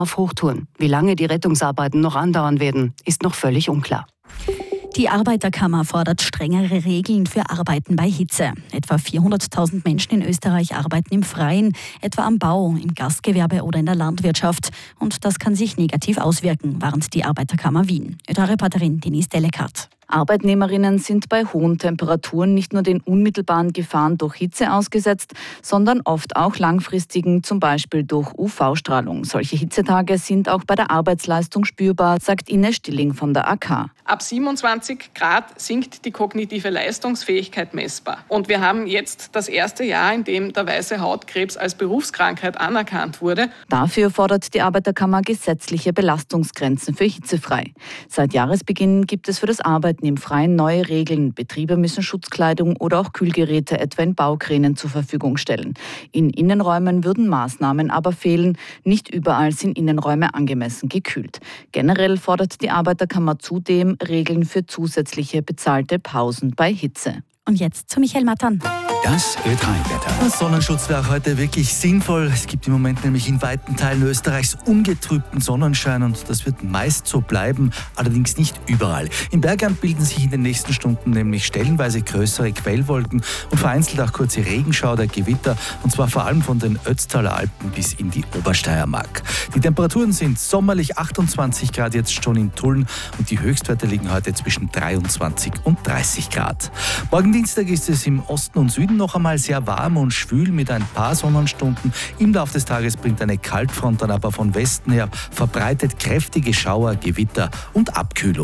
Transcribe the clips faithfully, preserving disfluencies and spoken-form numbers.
auf Hochtouren. Wie lange die Rettungsarbeiten noch andauern werden, ist noch völlig unklar. Die Arbeiterkammer fordert strengere Regeln für Arbeiten bei Hitze. Etwa vierhunderttausend Menschen in Österreich arbeiten im Freien, etwa am Bau, im Gastgewerbe oder in der Landwirtschaft. Und das kann sich negativ auswirken, warnt die Arbeiterkammer Wien. Ö-drei-Reporterin Denise Delekart. Arbeitnehmerinnen sind bei hohen Temperaturen nicht nur den unmittelbaren Gefahren durch Hitze ausgesetzt, sondern oft auch langfristigen, zum Beispiel durch U V-Strahlung. Solche Hitzetage sind auch bei der Arbeitsleistung spürbar, sagt Ines Stilling von der A K. Ab siebenundzwanzig Grad sinkt die kognitive Leistungsfähigkeit messbar. Und wir haben jetzt das erste Jahr, in dem der weiße Hautkrebs als Berufskrankheit anerkannt wurde. Dafür fordert die Arbeiterkammer gesetzliche Belastungsgrenzen für hitzefrei. Seit Jahresbeginn gibt es für das Arbeiten im Freien neue Regeln. Betriebe müssen Schutzkleidung oder auch Kühlgeräte etwa in Baukränen zur Verfügung stellen. In Innenräumen würden Maßnahmen aber fehlen. Nicht überall sind Innenräume angemessen gekühlt. Generell fordert die Arbeiterkammer zudem Regeln für zusätzliche bezahlte Pausen bei Hitze. Und jetzt zu Michael Mattern. Das Ö drei Wetter. Der Sonnenschutz wäre heute wirklich sinnvoll. Es gibt im Moment nämlich in weiten Teilen Österreichs ungetrübten Sonnenschein und das wird meist so bleiben, allerdings nicht überall. Im Bergland bilden sich in den nächsten Stunden nämlich stellenweise größere Quellwolken und vereinzelt auch kurze Regenschauer, Gewitter und zwar vor allem von den Ötztaler Alpen bis in die Obersteiermark. Die Temperaturen sind sommerlich achtundzwanzig Grad jetzt schon in Tulln und die Höchstwerte liegen heute zwischen dreiundzwanzig und dreißig Grad. Morgen Dienstag ist es im Osten und Süden noch einmal sehr warm und schwül mit ein paar Sonnenstunden. Im Laufe des Tages bringt eine Kaltfront dann aber von Westen her verbreitet kräftige Schauer, Gewitter und Abkühlung.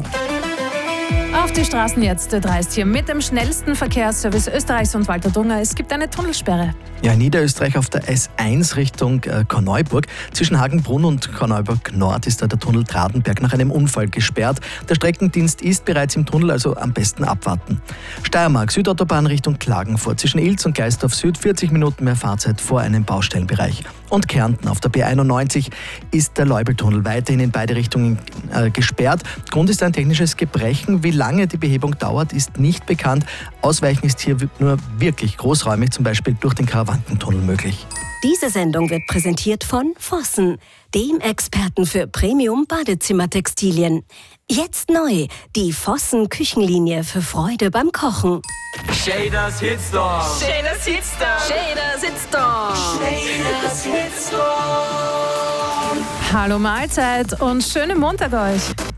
Auf die Straßen jetzt, Ö drei ist hier mit dem schnellsten Verkehrsservice Österreichs und Walter Dunger. Es gibt eine Tunnelsperre. Ja, in Niederösterreich auf der S eins Richtung äh, Korneuburg. Zwischen Hagenbrunn und Korneuburg Nord ist da der Tunnel Dradenberg nach einem Unfall gesperrt. Der Streckendienst ist bereits im Tunnel, also am besten abwarten. Steiermark, Südautobahn Richtung Klagenfurt. Zwischen Ilz und Geisdorf Süd vierzig Minuten mehr Fahrzeit vor einem Baustellenbereich. Und Kärnten auf der B einundneunzig ist der Leubeltunnel weiterhin in beide Richtungen äh, gesperrt. Grund ist ein technisches Gebrechen. Wie lange die Behebung dauert, ist nicht bekannt. Ausweichen ist hier nur wirklich großräumig, zum Beispiel durch den Karawankentunnel möglich. Diese Sendung wird präsentiert von Vossen, dem Experten für Premium-Badezimmertextilien. Jetzt neu, die Vossen Küchenlinie für Freude beim Kochen. Shaders Hitstorm. Shaders Hitstorm. Shaders Hitstorm. Shaders Hitstorm. Hallo Mahlzeit und schönen Montag euch.